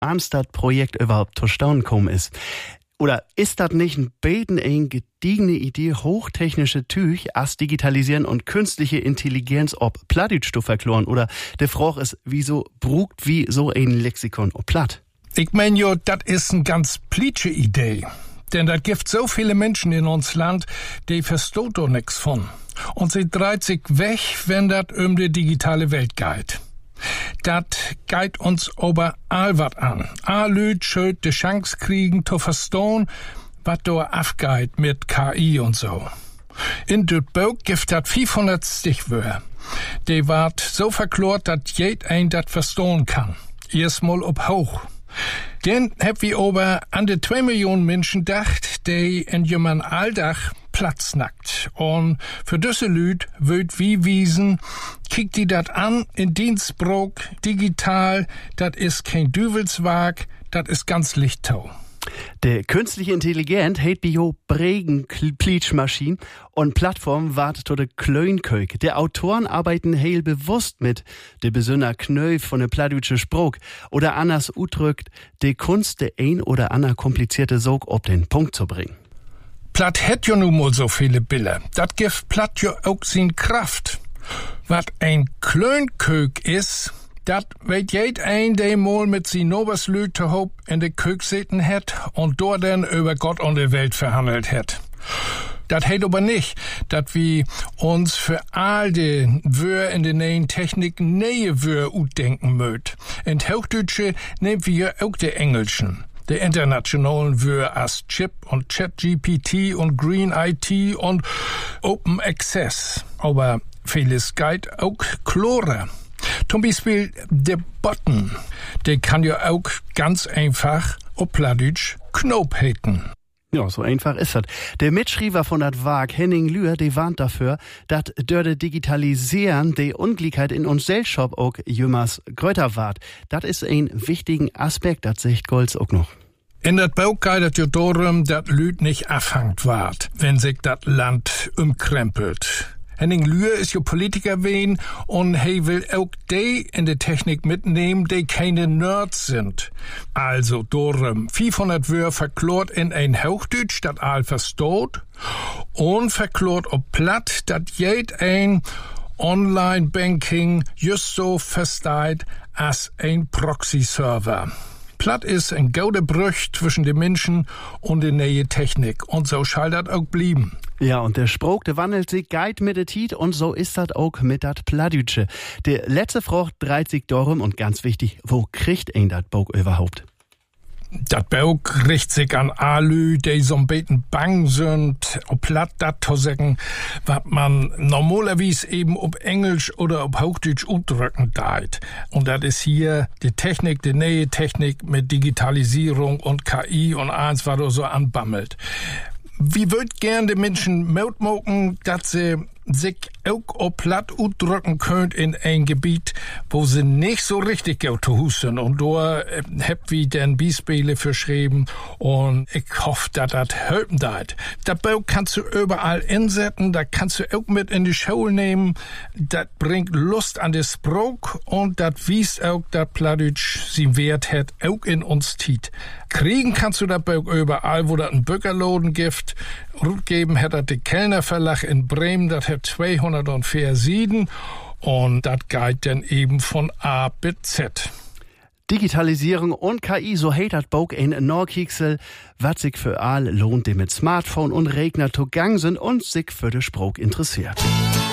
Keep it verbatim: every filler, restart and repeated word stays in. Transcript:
ans das Projekt überhaupt zustande gekommen ist. Oder ist das nicht ein Beten eine gediegene Idee, hochtechnische Tüch als Digitalisieren und künstliche Intelligenz ob Plattdeutsch zu verkloren? Oder der Frage ist, wieso brugt wie so ein Lexikon ob Platt? Ich mein jo, das ist eine ganz plitsche Idee. Denn da gibt so viele Menschen in uns Land, die versteht doch nix von. Und sie dreht sich weg, wenn das um die digitale Welt geht. Dat geht uns aber all wat an. All Lüt schuld de Chance kriegen zu verstehen, wat do afgeht mit K I und so. In dit Buch gibt dat vierhundert Stichwörter. Die wart so verklort, dat jed ein dat verstehen kann. Erstmal ob hoch. Den hab wir aber an de zwei Millionen Menschen dacht, die in jemand Alldach Platz nackt. Und für diese Lüd wird wie wiesen, kriegt die dat an in Dienstbrok, digital, dat is kein Düvelswag, dat is ganz Lichttau. Der künstliche Intelligenz hat bio Bregen Pleatschmaschine und Plattform wart zu de Klönkök. Der Autoren arbeiten heil bewusst mit de besonner Knöf von de plattdeutsche Spruch oder anders udrückt, de Kunst de ein oder ander komplizierte Sog ob den Punkt zu bringen. Platt hätt jo nun mal so viele Bilder. Dat gibt Platt jo auch sin Kraft. Wat ein Klönkök is, dat weet jed ein, der mal mit sin Noberslüte hoop in de Kök sitten het und dort dann über Gott und die Welt verhandelt het. Dat heit aber nicht, dat wir uns für all die Wör in der neuen Technik neue Wör utdenken möt. In Hochdeutsche nehmen wir auch die Englischen. Die internationalen Wör as Chip und ChatGPT und Green I T und Open Access. Aber vieles geht auch klarer. Zum Beispiel der Button, der kann ja auch ganz einfach auf Plattdeutsch Knopf heiten. Ja, so einfach ist das. Der Mitschreiber von dat Werk, Henning Lühr, der warnt dafür, dass dörde Digitalisieren die Ungleichheit in uns Gesellschaft auch jümmers größer ward. Das ist ein wichtigen Aspekt, das sagt Golds auch noch. In dat Bauch geht es ja darum, dat Lüd nicht abhangt ward, wenn sich dat Land umkrempelt. Henning Lühr ist jo Politiker wen und he will auch die in der Technik mitnehmen, die keine Nerds sind. Also darum, vierhundert Wörter verklort in ein Hochdeutsch, dat all versteht, und verklort ob Platt, dat jed ein Online-Banking just so versteht als ein Proxy-Server. Platt ist ein gaude Brüch zwischen den Menschen und der neue Technik. Und so schall dat auch blieben. Ja, und der Spruch, der wandelt sich geit mit der Tiet und so ist das auch mit dat Plattdeutsche. Der letzte Frucht dreht sich darum und ganz wichtig, wo kriegt ein dat Buch überhaupt? Dat Buch richtet sich an Alü, die so ein bisschen bang sind, ob Platt dat zu sagen, was man normalerweise eben ob Englisch oder ob Hochdeutsch udrücken deit. Und das ist hier die Technik, die neue Technik mit Digitalisierung und K I und eins, was so anbammelt. Wie würd gern die Menschen Mut machen, dass sie sich auch auf Platt udrücken könnt in ein Gebiet, wo sie nicht so richtig gut husten. Und da äh, hab wie den Beispiele verschrieben und ich hoffe, dass das helfen deit. Das Buch kannst du überall insetzen, da kannst du auch mit in die Schule nehmen. Das bringt Lust an das Spruch und das wies auch, dass Plattdeutsch sie Wert hat, auch in uns Tiet. Kriegen kannst du das Buch überall, wo das ein Bürgerloden gibt. Rut geben hat das der Kellner Verlag in Bremen, das hat zweihundertvier Seiten und das geht dann eben von A bis Z. Digitalisierung und K I, so hat das Buch ein Norkiksel, was sich für all lohnt, die mit Smartphone und Rechner zu Gang sind und sich für den Spruch interessiert.